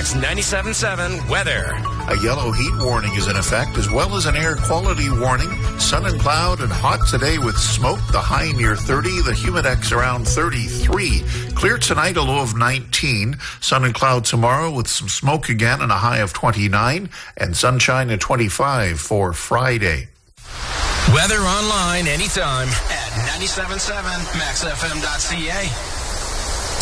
Max 97.7 weather. A yellow heat warning is in effect, as well as an air quality warning. Sun and cloud and hot today with smoke. The high near 30, the humidex around 33. Clear tonight, a low of 19. Sun and cloud tomorrow with some smoke again and a high of 29. And sunshine at 25 for Friday. Weather online anytime at 97.7maxfm.ca.